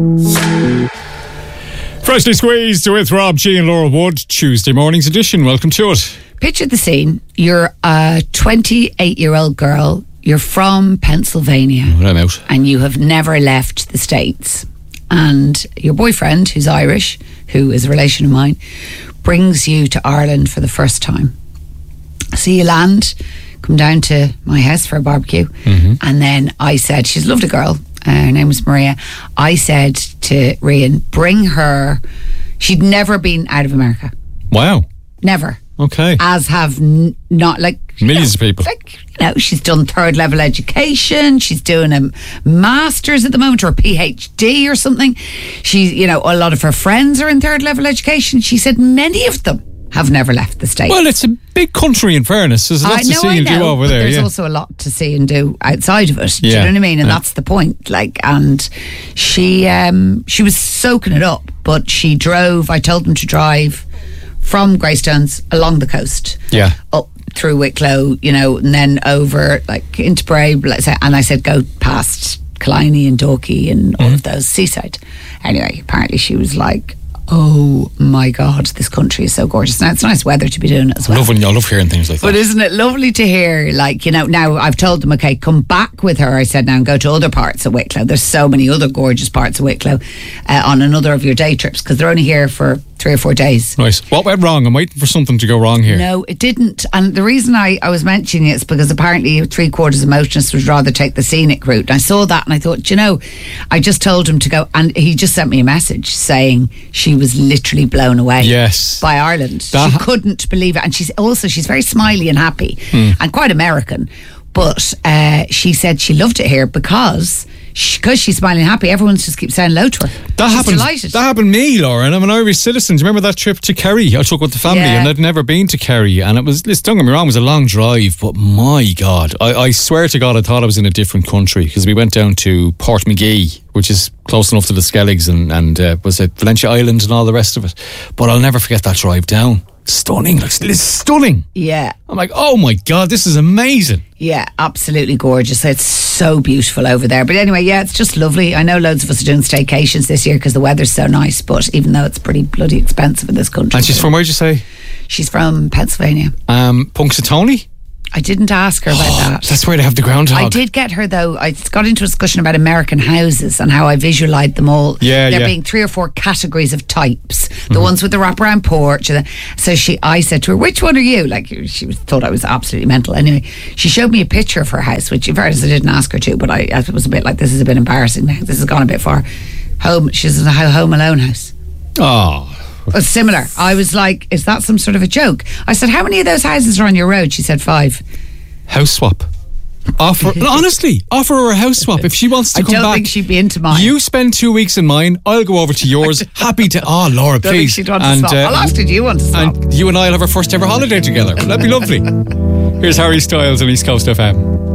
Freshly squeezed with Rob G and Laura Wood, Tuesday morning's edition. Welcome to it. Picture the scene. You're a 28-year-old girl. You're from Pennsylvania. I'm out. And you have never left the States. And your boyfriend, who's Irish, who is a relation of mine, brings you to Ireland for the first time. So you land, come down to my house for a barbecue. Mm-hmm. And then I said, she's a lovely girl. Her name was Maria. I said to Rian, bring her. She'd never been out of America. Wow. Never. Okay. As have not, like... Millions of people. Like, she's done third level education. She's doing a master's at the moment, or a PhD or something. She's, a lot of her friends are in third level education. She said many of them have never left the States. Well, it's a big country in faurness. There's lots to see and do over there. There's also a lot to see and do outside of it. Do you know what I mean? And that's the point. And she was soaking it up, but she drove. I told them to drive from Greystones along the coast. Yeah. Up through Wicklow, and then over into Bray, and I said go past Killiney and Dalkey and all of those seaside. Anyway, apparently she was like, oh my God, this country is so gorgeous. Now, it's nice weather to be doing it as well. I love hearing things like that. But isn't it lovely to hear, now I've told them, okay, come back with her, I said, now and go to other parts of Wicklow. There's so many other gorgeous parts of Wicklow on another of your day trips, because they're only here for 3 or 4 days. Nice. What went wrong? I'm waiting for something to go wrong here. No, it didn't. And the reason I was mentioning it is because apparently 3/4 of motorists would rather take the scenic route. And I saw that and I thought, I just told him to go, and he just sent me a message saying she was literally blown away by Ireland. She couldn't believe it. And she's very smiley and happy and quite American. But she said she loved it here because she's smiling and happy. Everyone just keeps saying hello to her. She's delighted. That happened to me, Laura, and I'm an Irish citizen. Do you remember that trip to Kerry I took with the family? And I'd never been to Kerry, and don't get me wrong, it was a long drive, but my God, I swear to God I thought I was in a different country, because we went down to Portmagee, which is close enough to the Skelligs, and was it Valentia Island and all the rest of it. But I'll never forget that drive down. Stunning, it's stunning. Yeah. I'm like, oh my God, this is amazing. Yeah, absolutely gorgeous. It's so beautiful over there. But anyway, it's just lovely. I know loads of us are doing staycations this year because the weather's so nice, but even though it's pretty bloody expensive in this country. And she's from, where'd you say? She's from Pennsylvania. Punxsutawney? I didn't ask her about that. That's where they have the groundhog. I did get her, though. I got into a discussion about American houses and how I visualised them all. There being 3 or 4 categories of types. The ones with the wraparound porch. So I said to her, which one are you? She thought I was absolutely mental. Anyway, she showed me a picture of her house, which in fairness I didn't ask her to, but I was a bit like, this is a bit embarrassing now. This has gone a bit far. She's in a Home Alone house. Oh. Similar. I was like, is that some sort of a joke? I said, how many of those houses are on your road? She said 5. House swap. Honestly, offer her a house swap if she wants to come back. I don't think she'd be into mine. You spend 2 weeks in mine, I'll go over to yours. Happy to. Oh, Laura, please. Don't think she'd want to swap. I'll ask her, do you want to swap? And you and I'll have our first ever holiday together. That'd be lovely. Here's Harry Styles on East Coast FM.